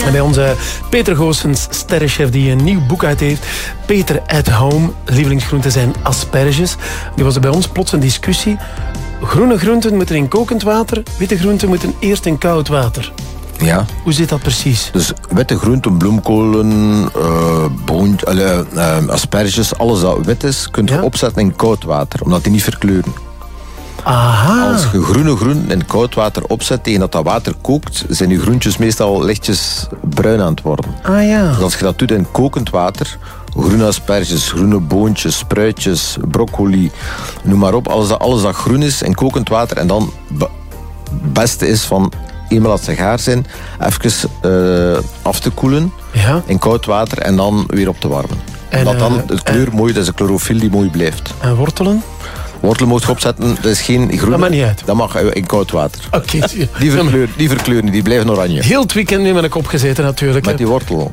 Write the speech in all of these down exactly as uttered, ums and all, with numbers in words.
En bij onze Peter Goossens, sterrenchef die een nieuw boek uit heeft. Peter at Home, lievelingsgroenten zijn asperges. Die was er bij ons plots een discussie. Groene groenten moeten in kokend water, witte groenten moeten eerst in koud water. Ja. Hoe zit dat precies? Dus witte groenten, bloemkolen, uh, boontje, uh, uh, asperges, alles dat wit is, kun je ja? opzetten in koud water, omdat die niet verkleuren. Aha. Als je groene groenten in koud water opzet, tegen dat dat water kookt, zijn je groentjes meestal lichtjes bruin aan het worden. Ah ja. Dus als je dat doet in kokend water, groene asperges, groene boontjes, spruitjes, broccoli, noem maar op, alles dat, alles dat groen is in kokend water, en dan het beste is van eenmaal dat ze gaar zijn, even uh, af te koelen ja? in koud water en dan weer op te warmen. En, Omdat dan uh, de kleur en, mooi, dat is een chlorofiel die mooi blijft. En wortelen? Wortelen moet je opzetten, dat is geen groene. Dat maakt niet uit. Dat mag in koud water. Oké. Okay. Die verkleuren, die verkleuren niet, die blijven oranje. Heel het weekend nu met een kop gezeten natuurlijk. Met die wortel.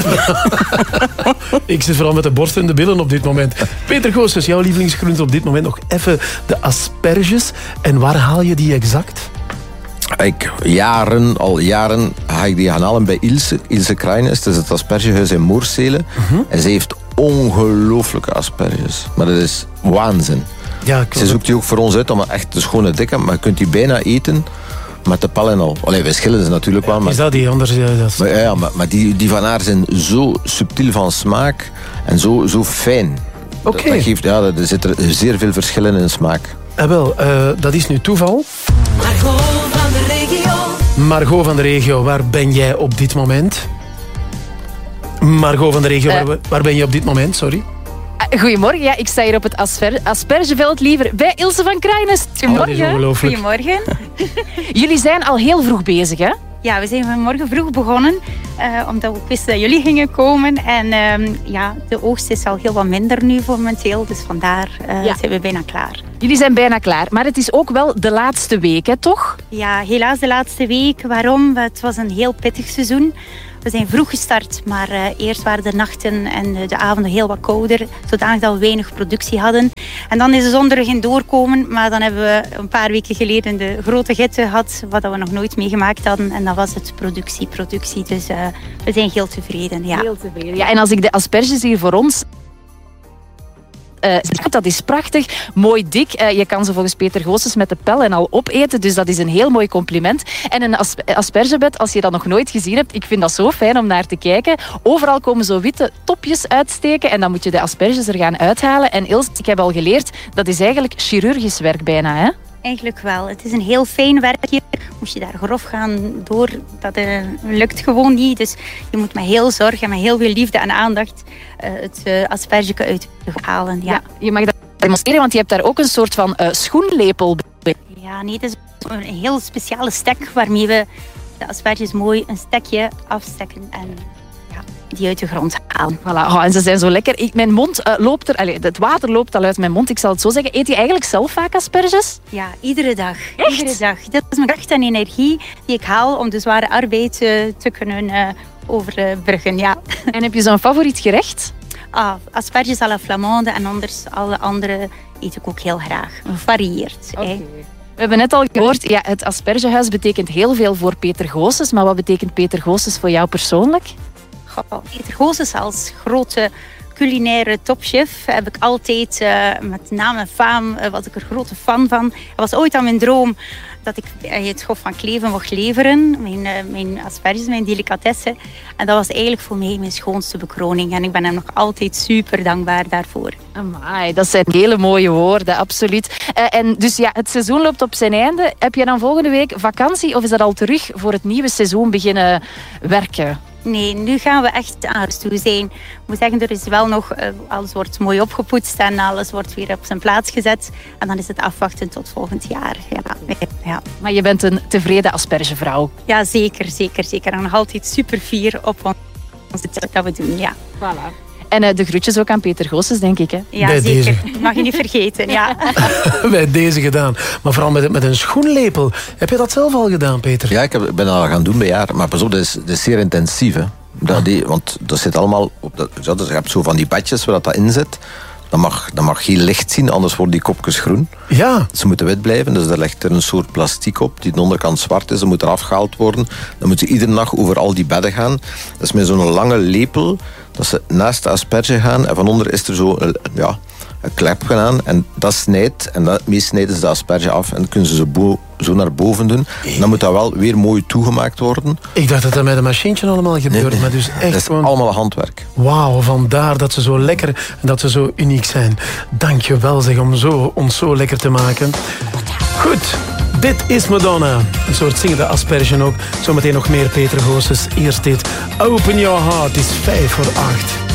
Ik zit vooral met de borst en de billen op dit moment. Peter Goossens, jouw lievelingsgroente op dit moment nog even de asperges. En waar haal je die exact? Ik, jaren, al jaren ga ik die gaan halen bij Ilse. Ilse Kraaienest, dat is het aspergehuis in Moorselen. Uh-huh. En ze heeft ongelooflijke asperges. Maar dat is waanzin. Ja, ze zoekt die ook voor ons uit, omdat echt de schone dikke, maar je kunt die bijna eten met de pal en al. Allee, wij schillen ze natuurlijk wel. Maar, is dat die anders? Ja, dat is... maar, ja, maar, maar die, die van haar zijn zo subtiel van smaak en zo, zo fijn. Oké. Okay. Dat geeft, ja, er zitten zeer veel verschillen in smaak. Eh, wel, uh, dat is nu toeval. Margot van de regio. Margot van de regio, waar ben jij op dit moment? Margot van de regio, uh. waar, waar ben je op dit moment? Sorry. Goedemorgen, ja, ik sta hier op het asper- aspergeveld liever bij Ilse van Kraaienest. Goedemorgen. Oh, Goedemorgen. Jullie zijn al heel vroeg bezig, hè? Ja, we zijn vanmorgen vroeg begonnen, uh, omdat we wisten dat jullie gingen komen. En uh, ja, de oogst is al heel wat minder nu momenteel, dus vandaar uh, ja. zijn we bijna klaar. Jullie zijn bijna klaar, maar het is ook wel de laatste week, hè, toch? Ja, helaas de laatste week. Waarom? Het was een heel pittig seizoen. We zijn vroeg gestart, maar uh, eerst waren de nachten en de avonden heel wat kouder, zodanig dat we weinig productie hadden. En dan is de zon er geen doorkomen, maar dan hebben we een paar weken geleden de grote hitte gehad, wat we nog nooit meegemaakt hadden. En dat was het productie, productie. Dus uh, we zijn heel tevreden. Ja. Heel tevreden. Ja, en als ik de asperges hier voor ons... Uh, dat is prachtig, mooi dik. Uh, je kan ze volgens Peter Goossens met de pel en al opeten, dus dat is een heel mooi compliment. En een as- aspergebed, als je dat nog nooit gezien hebt, ik vind dat zo fijn om naar te kijken. Overal komen zo witte topjes uitsteken en dan moet je de asperges er gaan uithalen. En Ilse, ik heb al geleerd, dat is eigenlijk chirurgisch werk bijna, hè? Eigenlijk wel. Het is een heel fijn werkje. Moest je daar grof gaan door, dat uh, lukt gewoon niet. Dus je moet met heel zorg en met heel veel liefde en aandacht uh, het uh, aspergeke uit halen. Ja. Ja, je mag dat demonstreren, want je hebt daar ook een soort van uh, schoenlepel bij. Ja, nee, het is een heel speciale stek waarmee we de asperges mooi een stekje afstekken en ja, die uit de grond halen. Voilà. Oh, en ze zijn zo lekker. Ik, mijn mond uh, loopt er, allez, het water loopt al uit mijn mond, ik zal het zo zeggen. Eet je eigenlijk zelf vaak asperges? Ja, iedere dag. Echt? Iedere dag. Dat is mijn kracht en energie die ik haal om de zware arbeid uh, te kunnen uh, overbruggen. Ja. En heb je zo'n favoriet gerecht? Ah, asperges à la flamande en anders alle andere eet ik ook heel graag. Varieert. Okay. We hebben net al gehoord, ja, het aspergehuis betekent heel veel voor Peter Goossens. Maar wat betekent Peter Goossens voor jou persoonlijk? Goh, Peter Goossens als grote culinaire topchef heb ik altijd uh, met naam en faam, uh, was ik er grote fan van. Het was ooit al mijn droom dat ik bij het Hof van Kleven mocht leveren. Mijn, uh, mijn asperges, mijn delicatessen. En dat was eigenlijk voor mij mijn schoonste bekroning. En ik ben hem nog altijd super dankbaar daarvoor. Amai, dat zijn hele mooie woorden, absoluut. Uh, en dus ja, het seizoen loopt op zijn einde. Heb je dan volgende week vakantie of is dat al terug voor het nieuwe seizoen beginnen werken? Nee, nu gaan we echt aan het toe zijn. Ik moet zeggen, er is wel nog, uh, alles wordt mooi opgepoetst en alles wordt weer op zijn plaats gezet. En dan is het afwachten tot volgend jaar. Ja, ja. Maar je bent een tevreden aspergevrouw. Ja, zeker, zeker, zeker. En nog altijd super fier op ons dat we doen, ja. Voilà. En uh, de groetjes ook aan Peter Goossens, denk ik, hè? Ja, bij zeker. Deze. Dat mag je niet vergeten, ja. Bij deze gedaan. Maar vooral met, met een schoenlepel. Heb je dat zelf al gedaan, Peter? Ja, ik heb, ben dat al gaan doen bij jaren. Maar pas op, dat is, dat is zeer intensief, hè. Dat die, want dat zit allemaal op dat, dat, je hebt zo van die badjes waar dat in zit. dat mag, dat mag geen licht zien, anders worden die kopjes groen. Ja. Ze moeten wit blijven, dus daar ligt er een soort plastic op die de onderkant zwart is. Dat moet eraf gehaald worden. Dan moeten ze iedere nacht over al die bedden gaan. Dat is met zo'n lange lepel dat ze naast de asperge gaan en van onder is er zo een, ja, een klep gedaan en dat snijdt en dat, meest snijden ze de asperge af en dan kunnen ze ze bo- zo naar boven doen. En dan moet dat wel weer mooi toegemaakt worden. Ik dacht dat dat met een machientje allemaal gebeurde, Nee, nee. maar dus echt Dat is gewoon... allemaal handwerk. Wauw, vandaar dat ze zo lekker en dat ze zo uniek zijn. Dank je wel zeg, om zo, ons zo lekker te maken. Goed, dit is Madonna. Een soort zingende asperge ook. Zometeen nog meer Peter Goossens. Eerst dit Open Your Heart is vijf voor acht.